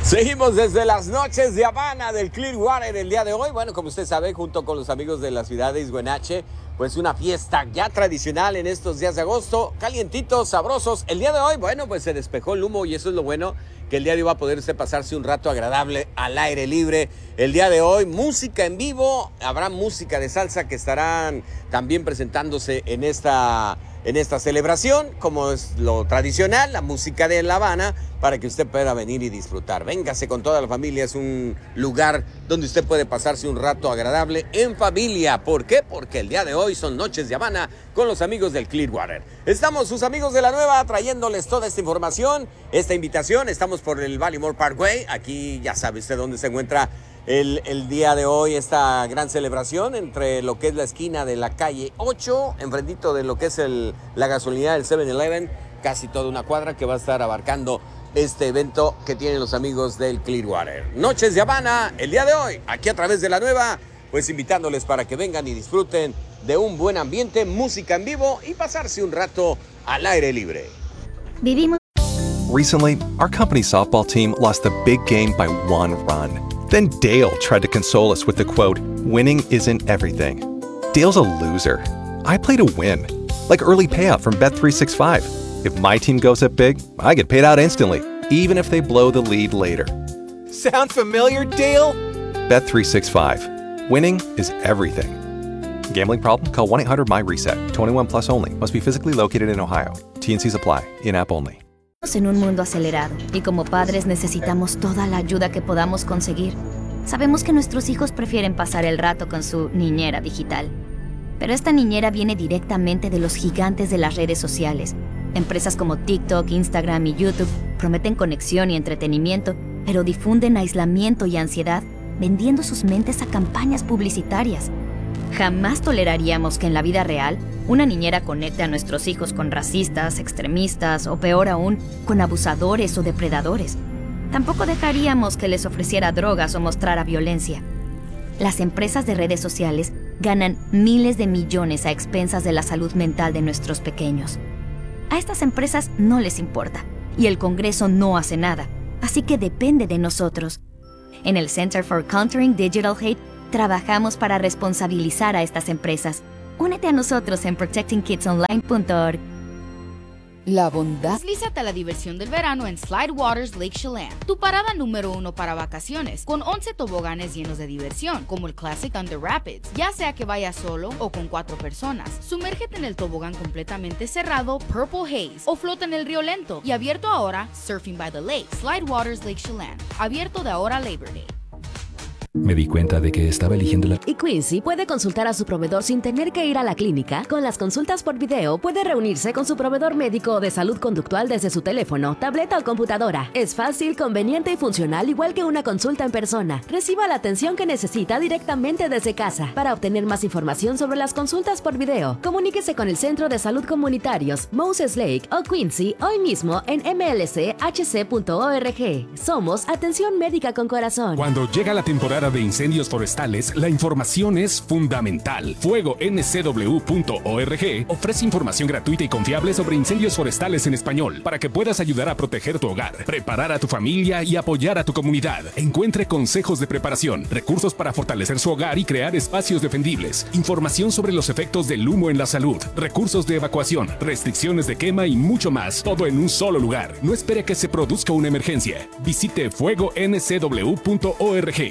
Seguimos desde las noches de Habana del Clearwater el día de hoy. Bueno, como usted sabe, junto con los amigos de la ciudad de Ixhuenache, pues una fiesta ya tradicional en estos días de agosto, calientitos, sabrosos. El día de hoy, bueno, pues se despejó el humo y eso es lo bueno, que el día de hoy va a poder usted pasarse un rato agradable al aire libre. El día de hoy, música en vivo, habrá música de salsa que estarán también presentándose en esta celebración, como es lo tradicional, la música de La Habana, para que usted pueda venir y disfrutar. Véngase con toda la familia, es un lugar donde usted puede pasarse un rato agradable en familia. ¿Por qué? Porque el día de hoy son Noches de Habana con los amigos del Clearwater. Estamos sus amigos de La Nueva trayéndoles toda esta información, esta invitación. Estamos por el Ballymore Parkway. Aquí ya sabe usted dónde se encuentra el día de hoy esta gran celebración entre lo que es la esquina de la calle 8, enfrentito de lo que es la gasolinera del 7-Eleven, casi toda una cuadra que va a estar abarcando este evento que tienen los amigos del Clearwater. Noches de Habana, el día de hoy, aquí a través de La Nueva, pues invitándoles para que vengan y disfruten de un buen ambiente, música en vivo y pasarse un rato al aire libre. Vivimos. Recently, our company's softball team lost the big game by 1 run. Then Dale tried to console us with the quote, "Winning isn't everything." Dale's a loser. I play to win. Like early payout from Bet365. If my team goes up big, I get paid out instantly, even if they blow the lead later. Sound familiar, Dale? Bet365. Winning is everything. Gambling problem? Call 1-800-MY-RESET. 21 plus only. Must be physically located in Ohio. T&Cs apply. In-app only. En un mundo acelerado y como padres necesitamos toda la ayuda que podamos conseguir. Sabemos que nuestros hijos prefieren pasar el rato con su niñera digital. Pero esta niñera viene directamente de los gigantes de las redes sociales. Empresas como TikTok, Instagram y YouTube prometen conexión y entretenimiento, pero difunden aislamiento y ansiedad, vendiendo sus mentes a campañas publicitarias. Jamás toleraríamos que en la vida real una niñera conecte a nuestros hijos con racistas, extremistas o peor aún, con abusadores o depredadores. Tampoco dejaríamos que les ofreciera drogas o mostrara violencia. Las empresas de redes sociales ganan miles de millones a expensas de la salud mental de nuestros pequeños. A estas empresas no les importa y el Congreso no hace nada, así que depende de nosotros. En el Center for Countering Digital Hate trabajamos para responsabilizar a estas empresas. Únete a nosotros en protectingkidsonline.org. La bondad. Deslízate a la diversión del verano en Slide Waters Lake Chelan, tu parada número 1 para vacaciones, con 11 toboganes llenos de diversión, como el Classic Thunder Rapids, ya sea que vayas solo o con 4 personas. Sumérgete en el tobogán completamente cerrado Purple Haze o flota en el río lento y abierto ahora Surfing by the Lake. Slide Waters Lake Chelan, abierto de ahora a Labor Day. Me di cuenta de que estaba eligiendo la... Y Quincy puede consultar a su proveedor sin tener que ir a la clínica. Con las consultas por video, puede reunirse con su proveedor médico o de salud conductual desde su teléfono, tableta o computadora. Es fácil, conveniente y funcional, igual que una consulta en persona. Reciba la atención que necesita directamente desde casa. Para obtener más información sobre las consultas por video, comuníquese con el Centro de Salud Comunitarios, Moses Lake o Quincy hoy mismo en mlchc.org. Somos Atención Médica con Corazón. Cuando llega la temporada de incendios forestales, la información es fundamental. FuegoNCW.org ofrece información gratuita y confiable sobre incendios forestales en español para que puedas ayudar a proteger tu hogar, preparar a tu familia y apoyar a tu comunidad. Encuentre consejos de preparación, recursos para fortalecer su hogar y crear espacios defendibles, información sobre los efectos del humo en la salud, recursos de evacuación, restricciones de quema y mucho más, todo en un solo lugar. No espere que se produzca una emergencia. Visite FuegoNCW.org.